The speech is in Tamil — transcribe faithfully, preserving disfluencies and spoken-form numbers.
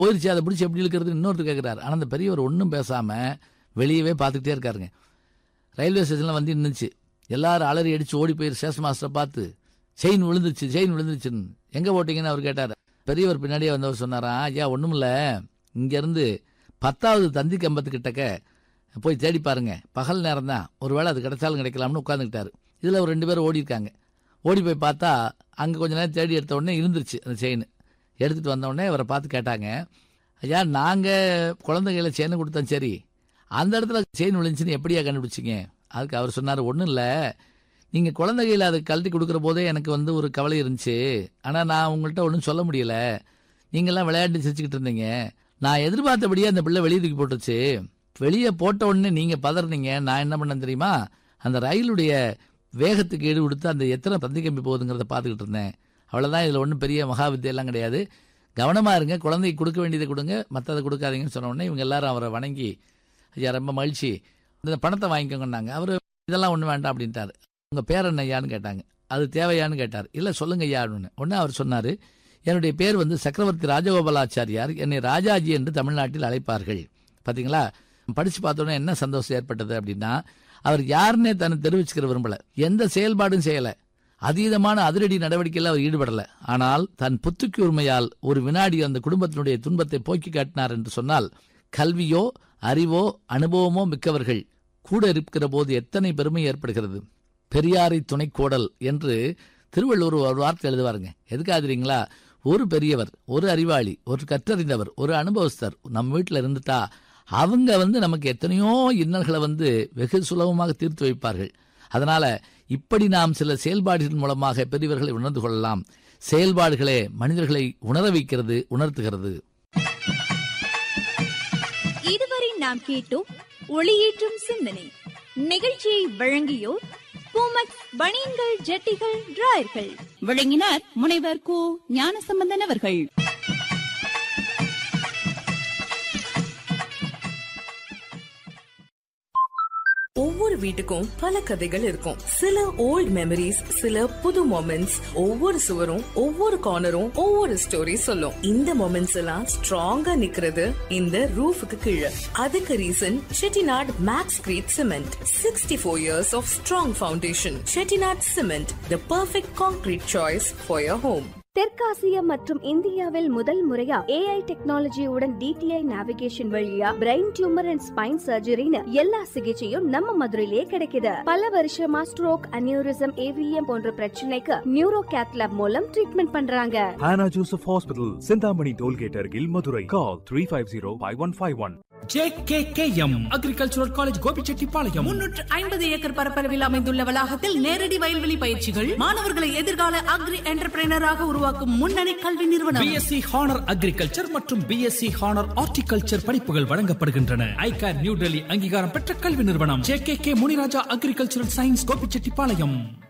போயிருச்சு, அதை பிடிச்சி எப்படி இழுக்கிறது இன்னொருத்தர் கேட்குறாரு. ஆனால் அந்த பெரியவர் ஒன்றும் பேசாமல் வெளியவே பார்த்துக்கிட்டே இருக்காருங்க. ரயில்வே ஸ்டேஷனில் வந்து நின்றுச்சு. எல்லாரும் அலறி அடித்து ஓடி போய் ஸ்டேஷன் மாஸ்டரை பார்த்து செயின் விழுந்துச்சு செயின் விழுந்துச்சுன்னு. எங்கே போட்டிங்கன்னு அவர் கேட்டார். பெரியவர் பின்னாடியே வந்தவர் சொன்னாராம், ஐயா ஒன்றும் இல்லை, இங்கேருந்து பத்தாவது தந்தி கம்பத்துக்கிட்டக்க போய் தேடி பாருங்க, பகல் நேரம் தான், ஒரு வேளை அது கிடைச்சாலும் கிடைக்கலாம்னு உட்காந்துக்கிட்டாரு. இதில் ஒரு ரெண்டு பேரும் ஓடி இருக்காங்க. ஓடி போய் பார்த்தா அங்கே கொஞ்ச நேரம் தேடி எடுத்த உடனே இருந்துருச்சு அந்த செயின். எடுத்துகிட்டு வந்தோடனே அவரை பார்த்து கேட்டாங்க, ஐயா நாங்கள் குழந்தைகளை செயின் கொடுத்தோம், சரி அந்த இடத்துல செயின் விழுந்துச்சுன்னு எப்படியா கண்டுபிடிச்சிங்க? அதுக்கு அவர் சொன்னார், ஒன்றும் இல்லை, நீங்கள் குழந்தைகளை அதை கழட்டி கொடுக்குற போதே எனக்கு வந்து ஒரு கவலை இருந்துச்சு. ஆனால் நான் உங்கள்கிட்ட ஒன்றும் சொல்ல முடியல, நீங்கள்லாம் விளையாட்டு சிரிச்சுக்கிட்டு இருந்தீங்க. நான் எதிர்பார்த்தபடியே அந்த பிள்ளை வெளியே தூக்கி போட்டுச்சு. வெளியே போட்ட உடனே நீங்கள் பதறினீங்க. நான் என்ன பண்ணேன் தெரியுமா, அந்த ரயிலுடைய வேகத்துக்கு ஈடு கொடுத்து அந்த எத்தனை தந்தி கம்பி போகுதுங்கிறத பார்த்துக்கிட்டு இருந்தேன். அவ்வளோதான், இதில் ஒன்றும் பெரிய மகாவித்தியெல்லாம் கிடையாது, கவனமாக இருங்க, குழந்தைக்கு கொடுக்க வேண்டியதை கொடுங்க, மற்றதை கொடுக்காதீங்கன்னு சொன்ன உடனே இவங்க எல்லாரும் அவரை வணங்கி, ஐயா ரொம்ப மகிழ்ச்சி, இந்த பணத்தை வாங்கிக்கோங்கன்னாங்க. அவர் இதெல்லாம் ஒன்றும் வேண்டாம் அப்படின்ட்டார். உங்கள் பேர் என்ன ஐயான்னு கேட்டாங்க. அது தேவையான்னு கேட்டார். இல்லை சொல்லுங்க ஐயா அப்படின்னு. உடனே அவர் சொன்னார், என்னுடைய பேர் வந்து சக்கரவர்த்தி ராஜகோபாலாச்சாரியார், என்னை ராஜாஜி என்று தமிழ்நாட்டில் அழைப்பார்கள். பார்த்தீங்களா, படித்து பார்த்தோன்னே என்ன சந்தோஷம் ஏற்பட்டது அப்படின்னா, அவர் யாருன்னே தன்னை தெரிவிச்சுக்கிற விரும்பலை, எந்த செயல்பாடும் செய்யலை, அதீதமான அதிரடி நடவடிக்கையில் அவர் ஈடுபடலை. ஆனால் தன் புத்துக்கு உரிமையால் ஒரு வினாடி அந்த குடும்பத்தினுடைய துன்பத்தை போக்கி காட்டினார் என்று சொன்னால், கல்வியோ அறிவோ அனுபவமோ மிக்கவர்கள் கூட இருக்கிற போது எத்தனை பெருமை ஏற்படுகிறது. பெரியாரை துணை கோடல் என்று திருவள்ளுவர் ஒரு வார்த்தை எழுதுவாருங்க. எதுக்காதுறீங்களா, ஒரு பெரியவர், ஒரு அறிவாளி, ஒரு கற்றறிந்தவர், ஒரு அனுபவஸ்தர் நம்ம வீட்டில் இருந்துட்டா அவங்க வந்து நமக்கு எத்தனையோ இன்னல்களை வந்து வெகு சுலபமாக தீர்த்து வைப்பார்கள். அதனால இப்படி நாம் சில செயல்பாடுகள் மூலமாக பெரியவர்களை உணர்ந்து கொள்ளலாம். செயல்பாடுகளே மனிதர்களை உணர வைக்கிறது, உணர்த்துகிறது. இதுவரை நாம் கேட்டோம் ஒளியேற்றும் சிந்தனை. நிகழ்ச்சியை வழங்கியோர் பூமக் பனியன்கள், ஜட்டிகள், டிராயர்கள். வழங்கினார் முனைவர் கு ஞானசம்பந்தன் அவர்கள். ஒவ்வொரு வீட்டுக்கும் பல கதைகள் இருக்கும். சில ஓல்ட் மெமரிஸ், சில புது மொமெண்ட்ஸ். ஒவ்வொரு சுவரும் ஒவ்வொரு கார்னரும் ஒவ்வொரு ஸ்டோரி சொல்லும். இந்த மொமெண்ட்ஸ் எல்லாம் ஸ்ட்ராங்கா நிக்கிறது இந்த ரூஃபுக்கு கீழே. அதுக்கு reason Chettinad maths greet cement. Sixty four years of strong foundation. Chettinad cement, the perfect concrete choice for your home. தெற்காசியா மற்றும் இந்தியாவில் முதல் முறையா ஏஐ டெக்னாலஜியுடன் டிடிஐ நேவிகேஷன் வழியா பிரெயின் டியூமர் அண்ட் ஸ்பைன் சர்ஜரின்னு எல்லா சிகிச்சையும் நம்ம மதுரையிலேயே கிடைக்குது. பல வருஷமா ஸ்ட்ரோக், அனியூரிசம், ஏவிஎம் போன்ற பிரச்சனைக்கு நியூரோ கேத் லேப் மூலம் ட்ரீட்மெண்ட் பண்றாங்க. Hannah Joseph Hospital, Sindhamani Tollgate Argil, Madurai. Call three five zero five one five one. J K K M agricultural college, Gobichettipalayam. முன்னூற்று ஐம்பது ஏக்கர் பரப்பளவில் அமைந்துள்ள வளாகத்தில் நேரடி வயல்வெளி பயிற்சிகள், மாணவர்களை எதிர்கால அக்ரி என்டர்பிரைனராக உருவாக்கும் முன்னணி கல்வி நிறுவனம். பிஎஸ்சி ஹானர் அக்ரிகல்ச்சர் மற்றும் பிஎஸ்சி ஹானர் ஹார்டிகல்ச்சர் படிப்புகள் வழங்கப்படுகின்றன. ஐகார் நியூ டெல்லி அங்கீகாரம் பெற்ற கல்வி நிறுவனம் J K K Muniraja agricultural science, Gobichettipalayam.